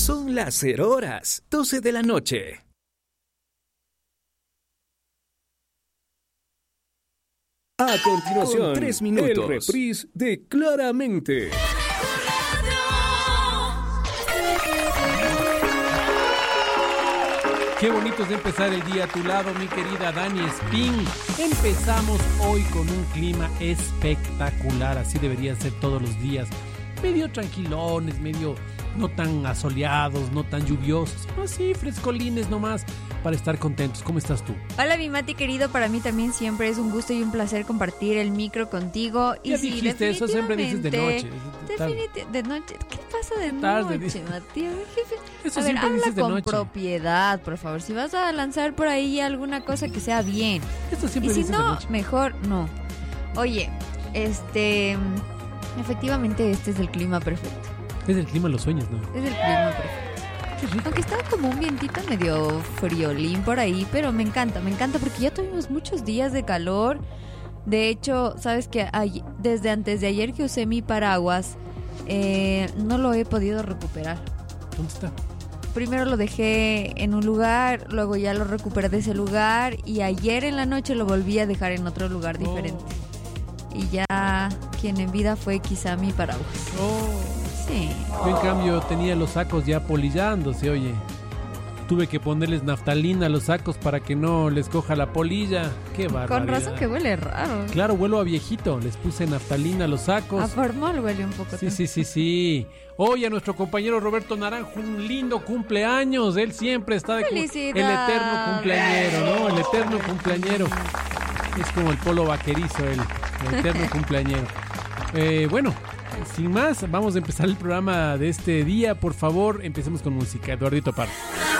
Son las 0 horas, 12 de la noche. A continuación, 3 minutos. El reprise de Claramente. Qué bonito es empezar el día a tu lado, mi querida Dani Spin. Empezamos hoy con un clima espectacular, así deberían ser todos los días. Medio tranquilones, medio no tan asoleados, no tan lluviosos, así frescolines nomás para estar contentos. ¿Cómo estás tú? Hola, mi Mati querido, para mí también siempre es un gusto y un placer compartir el micro contigo. Y ya sí, dijiste eso, siempre dices de noche. De noche. ¿Qué pasa de tarde, noche, Mati? Eso a ver, siempre habla dices de con noche. Propiedad, por favor. Si vas a lanzar por ahí alguna cosa que sea bien. Eso siempre Y si dices de no, noche. mejor no. Oye, efectivamente este es el clima perfecto. Es el clima de los sueños, ¿no? Es el clima perfecto. Qué rico. Aunque está como un vientito medio friolín por ahí, pero me encanta porque ya tuvimos muchos días de calor. De hecho, sabes que desde antes de ayer que usé mi paraguas, no lo he podido recuperar. ¿Dónde está? Primero lo dejé en un lugar, luego ya lo recuperé de ese lugar y ayer en la noche lo volví a dejar en otro lugar diferente. Y ya quien en vida fue quizá mi paraguas. Sí. Yo en cambio tenía los sacos ya polillándose, oye. Tuve que ponerles naftalina a los sacos para que no les coja la polilla. Qué barbaridad. Con razón que huele raro. Claro, huelo a viejito. Les puse naftalina a los sacos. A formol huele un poco. Sí. Hoy a nuestro compañero Roberto Naranjo un lindo cumpleaños. Él siempre está de el eterno cumpleañero, ¿no? El eterno cumpleañero. Es como el polo vaquerizo, el eterno cumpleañero. Bueno, sin más, vamos a empezar el programa de este día. Por favor, empecemos con música. Eduardito Parra.